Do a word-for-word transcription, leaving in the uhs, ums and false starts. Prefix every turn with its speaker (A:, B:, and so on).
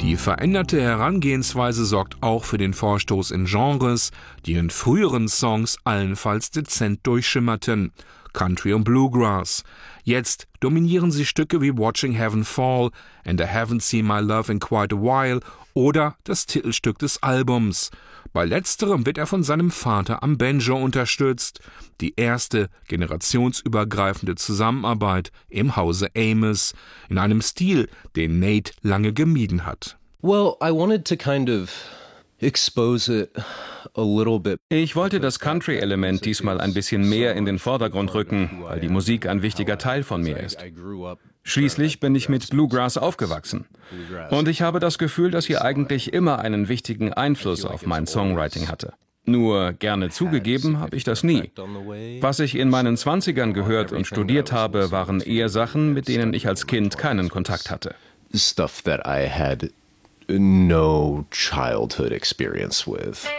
A: Die veränderte Herangehensweise sorgt auch für den Vorstoß in Genres, die in früheren Songs allenfalls dezent durchschimmerten. Country und Bluegrass. Jetzt dominieren sie Stücke wie Watching Heaven Fall, And I Haven't Seen My Love in Quite a While oder das Titelstück des Albums. Bei letzterem wird er von seinem Vater am Banjo unterstützt. Die erste generationsübergreifende Zusammenarbeit im Hause Amos, in einem Stil, den Nate lange gemieden hat.
B: Well, I wanted to kind of expose it a little bit.
C: Ich wollte das Country-Element diesmal ein bisschen mehr in den Vordergrund rücken, weil die Musik ein wichtiger Teil von mir ist. Schließlich bin ich mit Bluegrass aufgewachsen. Und ich habe das Gefühl, dass sie eigentlich immer einen wichtigen Einfluss auf mein Songwriting hatte. Nur gerne zugegeben habe ich das nie. Was ich in meinen Zwanzigern gehört und studiert habe, waren eher Sachen, mit denen ich als Kind keinen Kontakt hatte.
B: Stuff that I had no childhood experience with.